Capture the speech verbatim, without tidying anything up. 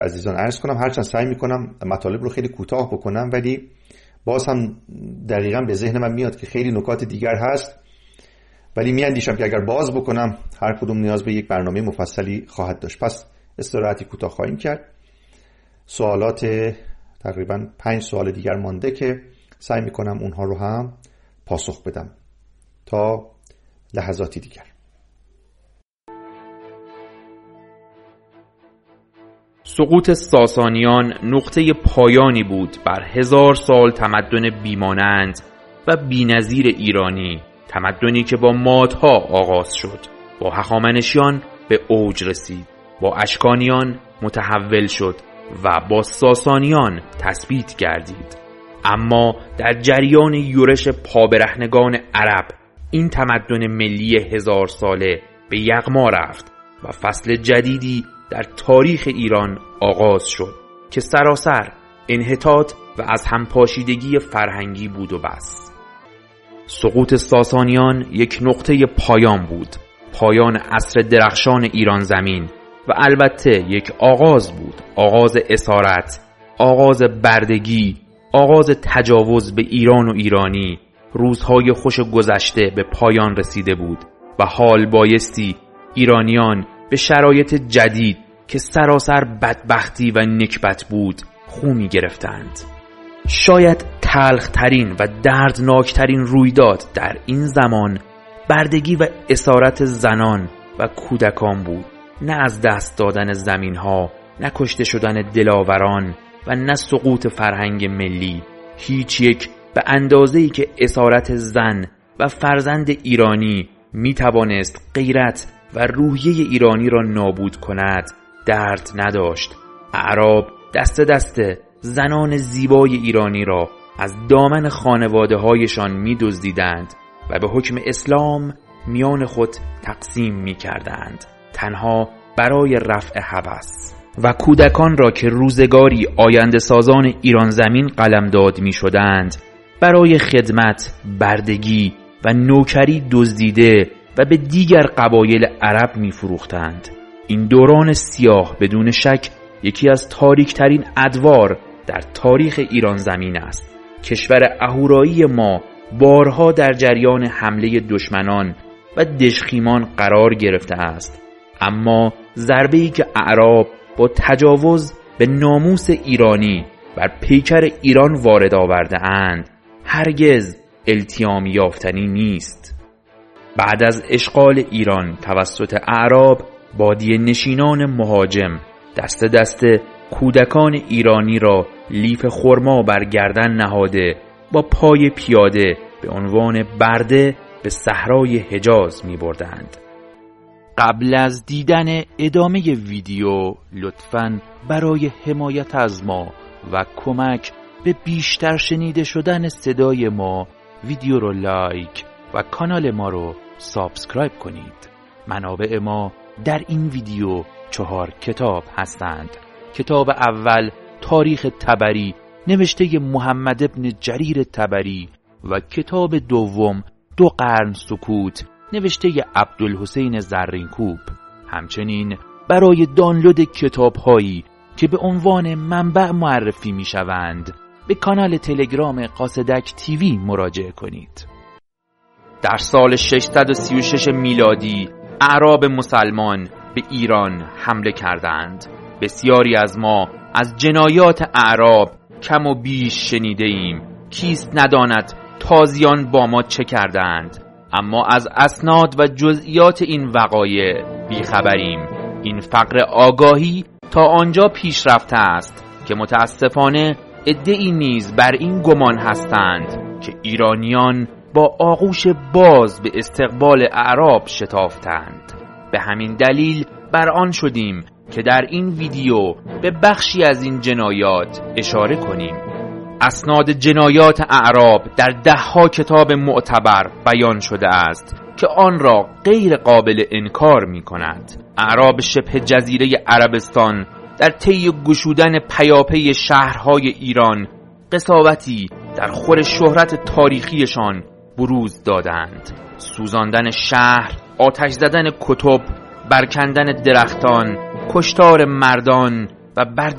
عزیزان عرض کنم، هرچند سعی میکنم مطالب رو خیلی کوتاه بکنم ولی باز هم دقیقاً به ذهن من میاد که خیلی نکات دیگر هست، ولی میاندیشم که اگر باز بکنم هر کدوم نیاز به یک برنامه مفصلی خواهد داشت. پس استراحتی کوتاه خواهیم کرد. سوالات تقریباً پنج سوال دیگر مانده که سعی میکنم اونها رو هم پاسخ بدم. تا لحظاتی دیگر. سقوط ساسانیان نقطه پایانی بود بر هزار سال تمدن بیمانند و بی‌نظیر ایرانی، تمدنی که با مادها آغاز شد، با هخامنشیان به اوج رسید، با اشکانیان متحول شد و با ساسانیان تثبیت گردید. اما در جریان یورش پابرهنگان عرب این تمدن ملی هزار ساله به یغما رفت و فصل جدیدی در تاریخ ایران آغاز شد که سراسر انحطاط و از هم پاشیدگی فرهنگی بود و بس. سقوط ساسانیان یک نقطه پایان بود، پایان عصر درخشان ایران زمین، و البته یک آغاز بود، آغاز اسارت، آغاز بردگی، آغاز تجاوز به ایران و ایرانی. روزهای خوش گذشته به پایان رسیده بود و حال بایستی ایرانیان به شرایط جدید که سراسر بدبختی و نکبت بود خو می گرفتند. شاید تلخ‌ترین و دردناکترین رویداد در این زمان بردگی و اسارت زنان و کودکان بود، نه از دست دادن زمین‌ها، نه کشته شدن دلاوران و نه سقوط فرهنگ ملی. هیچ یک به اندازه‌ای که اسارت زن و فرزند ایرانی می توانست غیرت و روحیه ایرانی را نابود کند درد نداشت. اعراب دست دست زنان زیبای ایرانی را از دامن خانواده هایشان می دزدیدند و به حکم اسلام میان خود تقسیم می کردند، تنها برای رفع هوس. و کودکان را که روزگاری آینده سازان ایران زمین قلمداد می شدند برای خدمت، بردگی و نوکری دزدیده و به دیگر قبایل عرب می فروختند. این دوران سیاه بدون شک یکی از تاریکترین ادوار در تاریخ ایران زمین است. کشور اهورایی ما بارها در جریان حمله دشمنان و دژخیمان قرار گرفته است، اما ضربه‌ای که اعراب با تجاوز به ناموس ایرانی بر پیکر ایران وارد آورده اند هرگز التیام یافتنی نیست. بعد از اشغال ایران توسط اعراب، بادیه نشینان مهاجم دست دست کودکان ایرانی را لیف خرما بر گردن نهاده با پای پیاده به عنوان برده به صحرای حجاز می بردند. قبل از دیدن ادامه ویدیو لطفاً برای حمایت از ما و کمک به بیشتر شنیده شدن صدای ما ویدیو رو لایک و کانال ما رو سابسکرایب کنید. منابع ما در این ویدیو چهار کتاب هستند. کتاب اول تاریخ طبری نوشته محمد ابن جریر طبری و کتاب دوم دو قرن سکوت نوشته عبدالحسین زرینکوب. همچنین برای دانلود کتاب هایی که به عنوان منبع معرفی می شوند به کانال تلگرام قاصدک تیوی مراجعه کنید. در سال ششصد و سی و شش میلادی اعراب مسلمان به ایران حمله کردند. بسیاری از ما از جنایات اعراب کم و بیش شنیده ایم. کیست نداند تازیان با ما چه کردند، اما از اسناد و جزئیات این وقایع بیخبریم. این فقر آگاهی تا آنجا پیش رفته است که متاسفانه عده‌ای نیز بر این گمان هستند که ایرانیان با آغوش باز به استقبال اعراب شتافتند. به همین دلیل بر آن شدیم که در این ویدیو به بخشی از این جنایات اشاره کنیم. اسناد جنایات اعراب در دهها کتاب معتبر بیان شده است که آن را غیر قابل انکار می کند. اعراب شبه جزیره عربستان در طی گشودن پیاپی شهرهای ایران قساوتی در خور شهرت تاریخیشان بروز دادند. سوزاندن شهر، آتش زدن کتب، برکندن درختان، کشتار مردان و و بر